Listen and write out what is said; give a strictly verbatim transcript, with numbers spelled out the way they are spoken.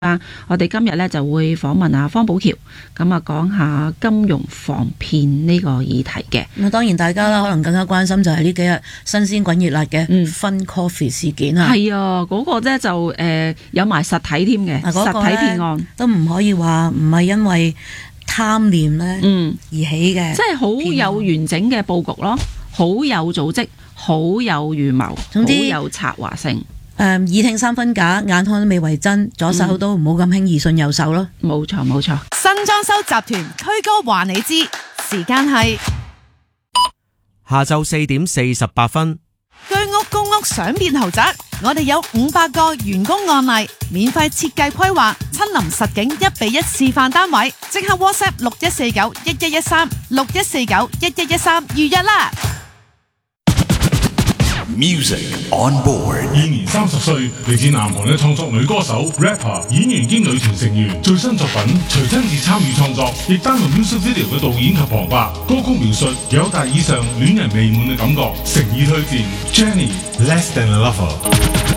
啦，我哋今日咧就會訪問阿方保僑，咁啊講下金融防騙呢個議題嘅。 咁啊，當然大家啦，可能更加關心就係呢幾日新鮮滾熱辣嘅 Fun Coffee 事件啊。 係啊，嗰、那個咧就誒、呃、有埋實體添嘅、那個、實體騙案， 都唔可以話唔係因為貪念咧嗯而起嘅， 即係好有完整嘅佈局咯，好有組織，好有預謀， 總之好有策劃性。 誒、嗯，耳聽三分假，眼看都未為真，左手都唔好咁輕易信右手咯。 冇錯冇錯。 新裝修集團推歌話你知，時間係下晝四點四十八分。 居屋公屋想變豪宅，我哋有五百個員工案例，免費設計規劃，親臨實景一比一示範單位，即刻 WhatsApp 六一四九一一一三六一四九一一一三預約啦。 Music on board。 現年三十歲，嚟自南韓嘅創作女歌手、rapper、演員兼女團成員，最新作品隨親自參與創作，亦擔任 music video 嘅導演及旁白。歌曲描述有大以上戀人未滿嘅感覺，誠意推薦 Jennie Less Than a Lover。